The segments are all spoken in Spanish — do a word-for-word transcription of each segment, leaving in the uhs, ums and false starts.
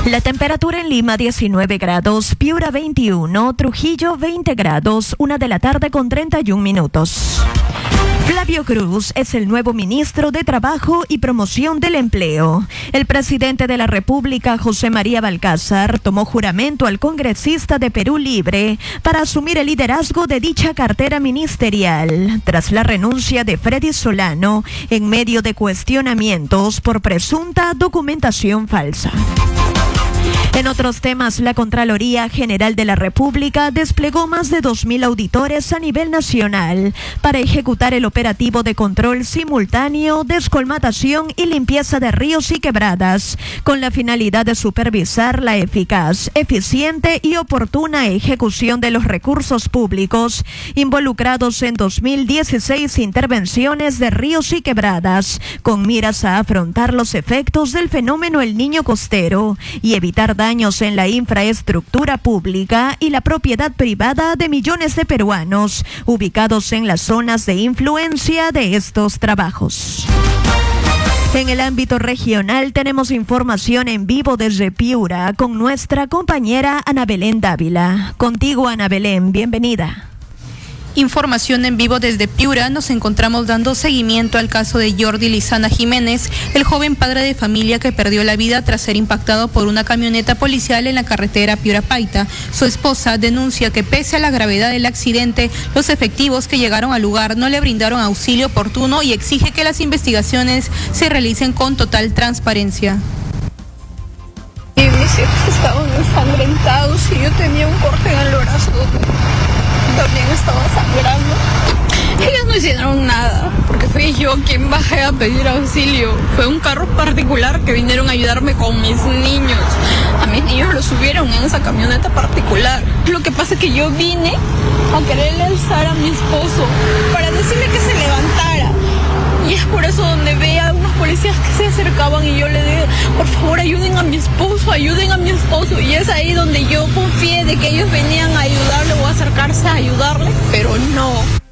La temperatura en Lima diecinueve grados, Piura veintiuno, Trujillo veinte grados, una de la tarde con treinta y un minutos. Flavio Cruz es el nuevo ministro de Trabajo y Promoción del Empleo. El presidente de la República, José María Balcázar, tomó juramento al congresista de Perú Libre para asumir el liderazgo de dicha cartera ministerial, tras la renuncia de Freddy Solano en medio de cuestionamientos por presunta documentación falsa. En otros temas, la Contraloría General de la República desplegó más de dos mil auditores a nivel nacional para ejecutar el operativo de control simultáneo, descolmatación y limpieza de ríos y quebradas, con la finalidad de supervisar la eficaz, eficiente y oportuna ejecución de los recursos públicos involucrados en dos mil dieciséis intervenciones de ríos y quebradas, con miras a afrontar los efectos del fenómeno El Niño costero y evitar daños en la infraestructura pública y la propiedad privada de millones de peruanos ubicados en las zonas de influencia de estos trabajos. En el ámbito regional tenemos información en vivo desde Piura con nuestra compañera Ana Belén Dávila. Contigo, Ana Belén, bienvenida. Información en vivo desde Piura. Nos encontramos dando seguimiento al caso de Jordi Lizana Jiménez, el joven padre de familia que perdió la vida tras ser impactado por una camioneta policial en la carretera Piura-Paita. Su esposa denuncia que pese a la gravedad del accidente, los efectivos que llegaron al lugar no le brindaron auxilio oportuno y exige que las investigaciones se realicen con total transparencia. Y mis hijos estaban ensangrentados y yo tenía un corte en el brazo donde también estaba sangrando. Ellos no hicieron nada, porque fui yo quien bajé a pedir auxilio. Fue un carro particular que vinieron a ayudarme con mis niños. A mis niños los subieron en esa camioneta particular. Lo que pasa es que yo vine a quererle alzar a mi esposo para decirle que se levantara. Y es por eso donde veía a unos policías que se acercaban y yo le dije, por favor ayuden a mi esposo, ayuden a mi esposo. Y es ahí donde yo confié de que ellos venían a ayudarle o a acercarse a ayudarle, pero no.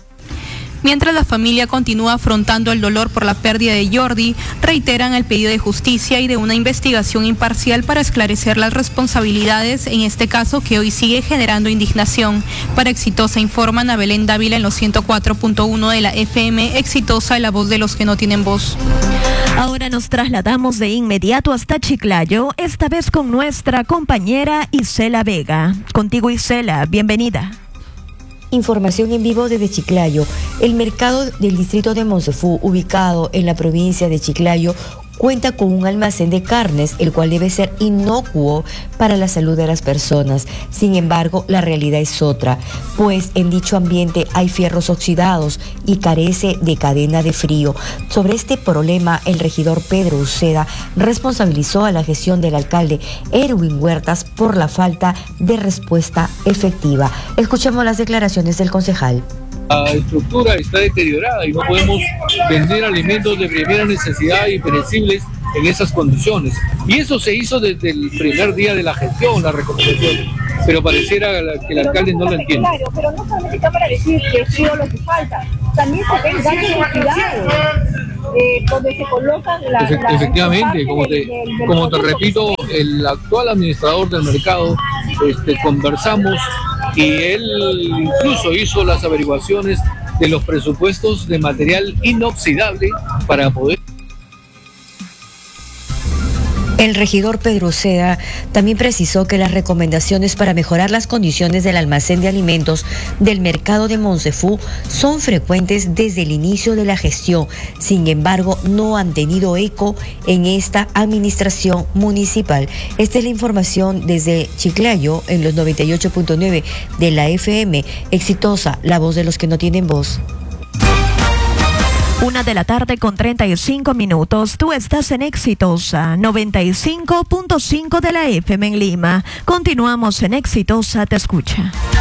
Mientras la familia continúa afrontando el dolor por la pérdida de Jordi, reiteran el pedido de justicia y de una investigación imparcial para esclarecer las responsabilidades en este caso que hoy sigue generando indignación. Para Exitosa informa Ana Belén Dávila en los ciento cuatro punto uno de la F M, Exitosa, la voz de los que no tienen voz. Ahora nos trasladamos de inmediato hasta Chiclayo, esta vez con nuestra compañera Isela Vega. Contigo, Isela, bienvenida. Información en vivo desde Chiclayo. El mercado del distrito de Monsefú, ubicado en la provincia de Chiclayo, cuenta con un almacén de carnes, el cual debe ser inocuo para la salud de las personas. Sin embargo, la realidad es otra, pues en dicho ambiente hay fierros oxidados y carece de cadena de frío. Sobre este problema, el regidor Pedro Uceda responsabilizó a la gestión del alcalde Erwin Huertas por la falta de respuesta efectiva. Escuchemos las declaraciones del concejal. La estructura está deteriorada y no podemos vender alimentos de primera necesidad y perecibles en esas condiciones. Y eso se hizo desde el primer día de la gestión, la recomendación. Pero pareciera que el alcalde no lo entiende. Claro, pero no solamente está para decir que es lo que falta, también se ven daños cuidados, eh, donde se colocan la, Efe, la efectivamente, como te, del, del como te repito, el actual administrador del mercado, este, conversamos y él incluso hizo las averiguaciones de los presupuestos de material inoxidable para poder... El regidor Pedro Uceda también precisó que las recomendaciones para mejorar las condiciones del almacén de alimentos del mercado de Monsefú son frecuentes desde el inicio de la gestión. Sin embargo, no han tenido eco en esta administración municipal. Esta es la información desde Chiclayo en los noventa y ocho punto nueve de la F M. Exitosa, la voz de los que no tienen voz. Una de la tarde con treinta y cinco minutos. Tú estás en Exitosa, noventa y cinco punto cinco de la F M en Lima. Continuamos en Exitosa, te escucha.